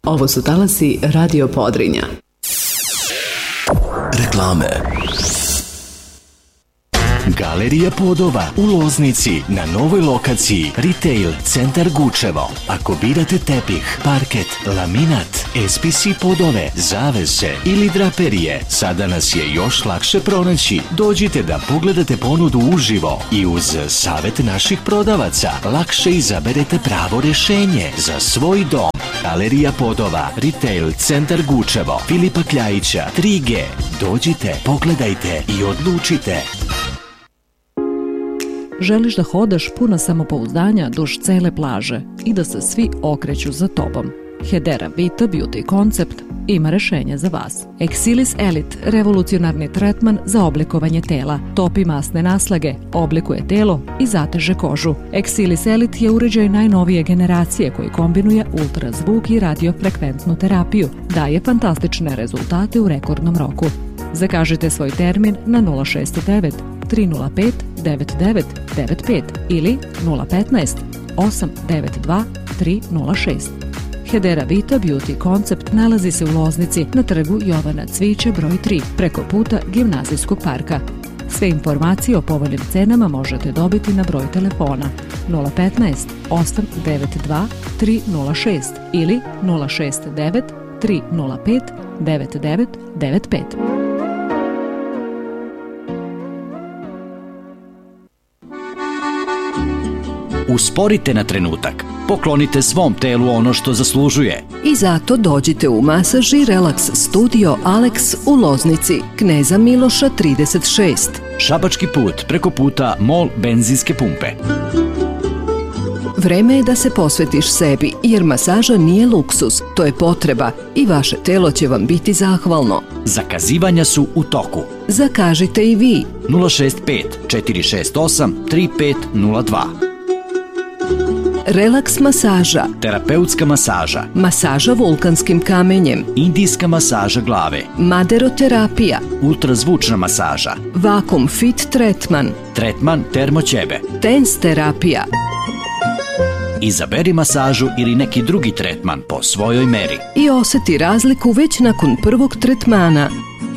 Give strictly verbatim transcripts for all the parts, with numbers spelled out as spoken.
Ovo su talasi Radio Podrinja. Reklame. Galerija Podova u Loznici na novoj lokaciji Retail Centar Gučevo. Ako birate tepih, parket, laminat, S P C podove, zavese ili draperije, sada nas je još lakše pronaći. Dođite da pogledate ponudu uživo i uz savjet naših prodavaca lakše izaberete pravo rješenje za svoj dom. Galerija Podova, Retail Centar Gučevo, Filipa Kljajića, tri G. Dođite, pogledajte i odlučite. Želiš da hodaš puna samopouzdanja duž cele plaže i da se svi okreću za tobom? Hedera Vita Beauty koncept ima rešenje za vas. Exilis Elite, revolucionarni tretman za oblikovanje tela. Topi masne naslage, oblikuje telo i zateže kožu. Exilis Elite je uređaj najnovije generacije koji kombinuje ultrazvuk i radiofrekventnu terapiju. Daje fantastične rezultate u rekordnom roku. Zakažite svoj termin na nula šest devet tri nula pet devet devet devet pet ili nula petnaest osam devet dva tri nula šest. Hedera Vita Beauty koncept nalazi se u Loznici na trgu Jovana Cvića broj tri preko puta Gimnazijskog parka. Sve informacije o povoljnim cenama možete dobiti na broj telefona nula petnaest osam devet dva tri nula šest ili nula šest devet tri nula pet devet devet devet pet. Usporite na trenutak. Poklonite svom telu ono što zaslužuje. I zato dođite u Masaž i Relax studio Alex u Loznici, Kneza Miloša trideset šest. Šabački put, preko puta Mol benzinske pumpe. Vreme je da se posvetiš sebi, jer masaža nije luksuz, to je potreba i vaše telo će vam biti zahvalno. Zakazivanja su u toku. Zakažite i vi. nula šest pet četiri šest osam tri pet nula dva. Relax masaža, terapeutska masaža, masaža vulkanskim kamenjem, indijska masaža glave, maderoterapija, ultrazvučna masaža, vakum fit tretman, tretman termoćebe, tens terapija. Izaberi masažu ili neki drugi tretman po svojoj meri. I osjeti razliku već nakon prvog tretmana.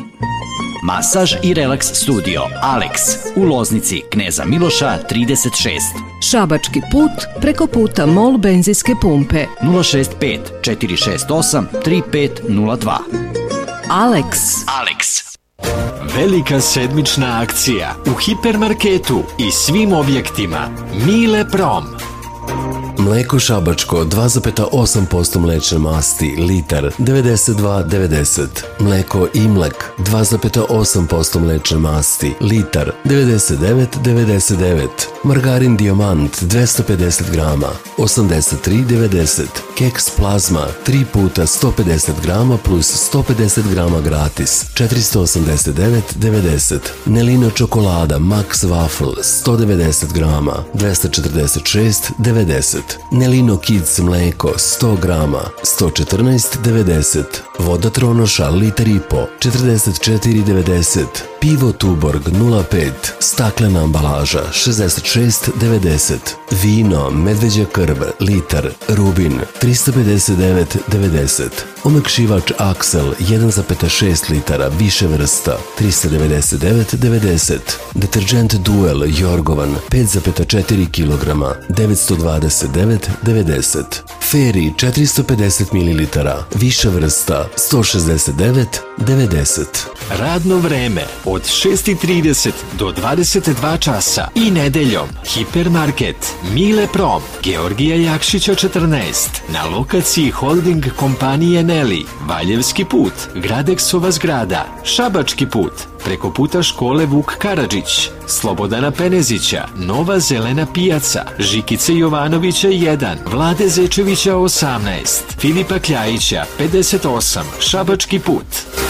Masaž i relaks studio Alex u Loznici, Kneza Miloša trideset šest. Šabački put, preko puta Mol benzinske pumpe. nula šest pet četiri šest osam tri pet nula dva. Alex. Alex. Velika sedmična akcija u hipermarketu i svim objektima. Mile Prom. Mleko šabačko dva zarez osam posto mlečne masti, litar devedeset dva devedeset. Mleko Imlek dva zarez osam posto mlečne masti, litar devedeset devet devedeset devet. Margarin Diamant dvesta pedeset grama, osamdeset tri devedeset. Keks Plazma tri puta sto pedeset grama plus sto pedeset grama gratis, četiristo osamdeset devet devedeset. Nelino čokolada Max Waffle sto devedeset grama, dvesta četrdeset šest devedeset. Nelino Kids mleko sto grama, sto četrnaest devedeset. Voda Tronoša litar i po, četrdeset četiri devedeset. Pivo Tuborg nula pet, staklena ambalaža šezdeset šest devedeset. Vino Medveđa krv litar Rubin trista pedeset devet devedeset. Omekšivač Axel jedan zarez šest litara više vrsta trista devedeset devet devedeset. Deterđent Duel Jorgovan pet zarez četiri kilograma devetsto dvadeset devet devedeset. Feri četiristo pedeset mililitara više vrsta sto šezdeset devet devedeset. Radno vreme od šest i trideset do dvadeset dva časa i nedeljom. Hipermarket Mile Prom, Georgija Jakšića četrnaest, na lokaciji holding kompanije Neli, Valjevski put, Gradeksova zgrada, Šabački put, preko puta škole Vuk Karadžić, Slobodana Penezića, Nova zelena pijaca, Žikice Jovanovića jedan, Vlade Zečevića osamnaest, Filipa Kljajića pedeset osam, Šabački put.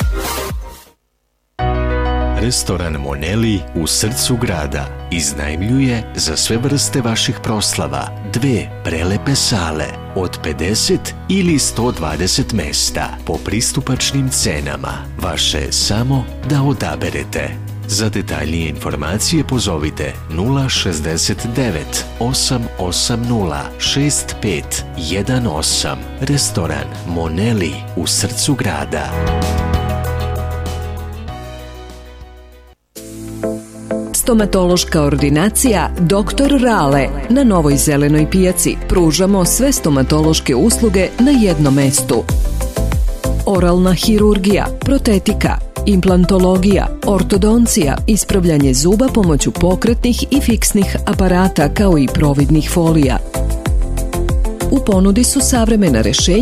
Restoran Moneli u srcu grada iznajmljuje za sve vrste vaših proslava dve prelepe sale od pedeset ili sto dvadeset mesta po pristupačnim cenama. Vaše je samo da odaberete. Za detaljnije informacije pozovite nula šezdeset devet osam osam nula šest pet jedan osam. Restoran Moneli u srcu grada. Stomatološka ordinacija doktor Rale na Novoj Zelenoj pijaci. Pružamo sve stomatološke usluge na jednom mestu. Oralna hirurgija, protetika, implantologija, ortodoncija, ispravljanje zuba pomoću pokretnih i fiksnih aparata kao i providnih folija. U ponudi su savremena rešenja